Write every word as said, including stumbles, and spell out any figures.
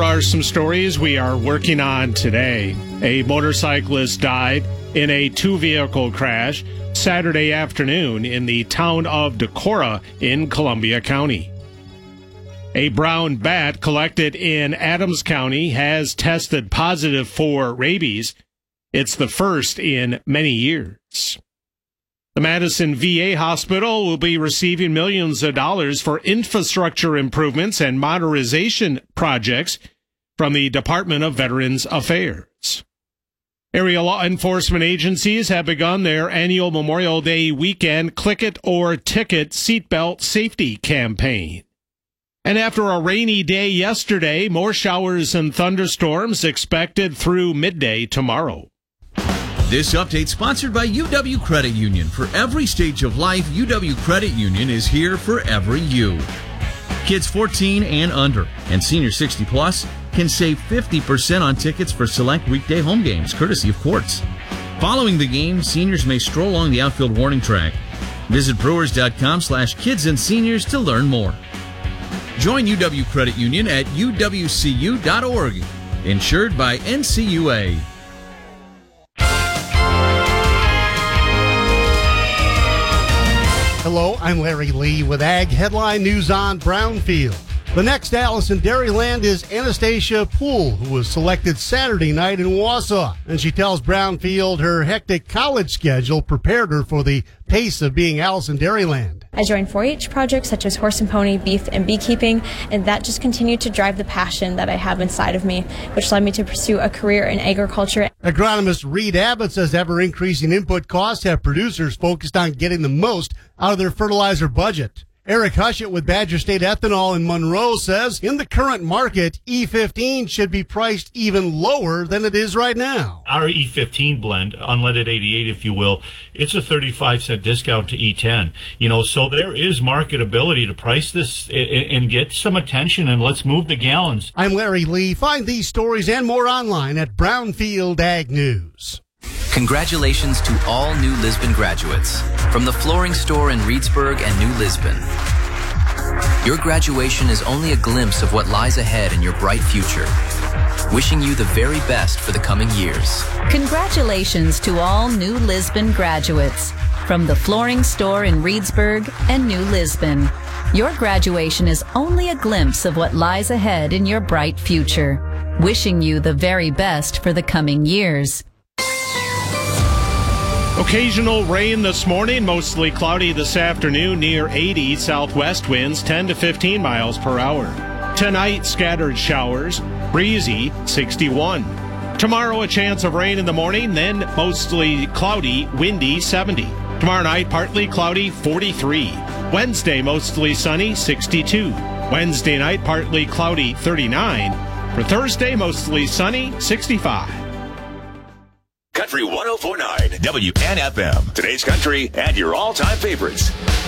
here are some stories we are working on today. A motorcyclist died in a two-vehicle crash Saturday afternoon in the town of Decorah in Columbia County. A brown bat collected in Adams County has tested positive for rabies. It's the first in many years. The Madison V A Hospital will be receiving millions of dollars for infrastructure improvements and modernization projects from the Department of Veterans Affairs. Area law enforcement agencies have begun their annual Memorial Day weekend Click It or Ticket seatbelt safety campaign. And after a rainy day yesterday, more showers and thunderstorms expected through midday tomorrow. This update sponsored by U W Credit Union. For every stage of life, U W Credit Union is here for every you. Kids fourteen and under and senior sixty plus can save fifty percent on tickets for select weekday home games, courtesy of Quartz. Following the game, seniors may stroll along the outfield warning track. Visit brewers.com slash kids and seniors to learn more. Join U W Credit Union at U W C U dot org. Insured by N C U A. Hello, I'm Larry Lee with Ag Headline News on Brownfield. The next Alice in Dairyland is Anastasia Poole, who was selected Saturday night in Wausau. And she tells Brownfield her hectic college schedule prepared her for the pace of being Alice in Dairyland. I joined four H projects such as horse and pony, beef, and beekeeping, and that just continued to drive the passion that I have inside of me, which led me to pursue a career in agriculture. Agronomist Reed Abbott says ever-increasing input costs have producers focused on getting the most out of their fertilizer budget. Eric Hushett with Badger State Ethanol in Monroe says in the current market, E fifteen should be priced even lower than it is right now. Our E fifteen blend, unleaded eighty-eight if you will, it's a thirty-five cent discount to E ten. You know, so there is marketability to price this and get some attention, and let's move the gallons. I'm Larry Lee. Find these stories and more online at Brownfield Ag News. Congratulations to all New Lisbon graduates from the flooring store in Reedsburg and New Lisbon. Your graduation is only a glimpse of what lies ahead in your bright future. Wishing you the very best for the coming years. Congratulations to all New Lisbon graduates from the flooring store in Reedsburg and New Lisbon. Your graduation is only a glimpse of what lies ahead in your bright future. Wishing you the very best for the coming years. Occasional rain this morning, mostly cloudy this afternoon, near eighty. Southwest winds ten to fifteen miles per hour. Tonight, scattered showers, breezy, sixty-one. Tomorrow, a chance of rain in the morning, then mostly cloudy, windy, seventy. Tomorrow night, partly cloudy, forty-three. Wednesday, mostly sunny, sixty-two. Wednesday night, partly cloudy, thirty-nine. For Thursday, mostly sunny, sixty-five. Country one oh four point nine W N F M. Today's country and your all-time favorites.